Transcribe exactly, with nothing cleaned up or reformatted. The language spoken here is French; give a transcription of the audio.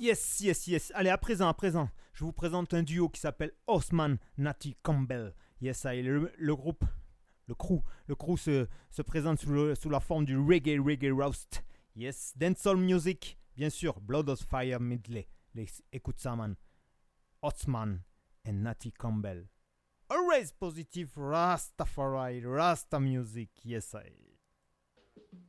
Yes, yes, yes. Allez, à présent, à présent, je vous présente un duo qui s'appelle Osman Natty Campbell. Yes, allez, le, le groupe, le crew, le crew se, se présente sous, le- sous la forme du reggae, reggae roast. Yes, dancehall music, bien sûr, Blood of Fire Medley. Les, écoute ça, man. Osman and Natty Campbell. Always positive Rastafari, Rasta music. Yes, I.